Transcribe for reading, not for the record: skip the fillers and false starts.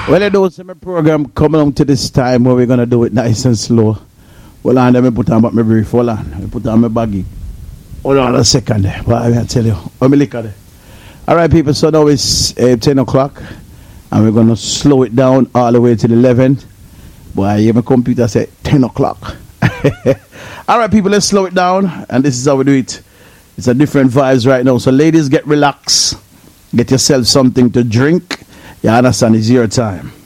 Well, I do see my program coming on to this time where we're gonna do it nice and slow. Well, and let me put on my brief. Hold on, let me put on my baggy. Hold on a second there. What I tell you? Let me look at it. All right, people. So now it's 10 o'clock, and we're gonna slow it down all the way to the 11. Boy, my computer said 10 o'clock. All right, people. Let's slow it down, and this is how we do it. It's a different vibes right now. So, ladies, get relaxed. Get yourself something to drink. You understand? It's your time.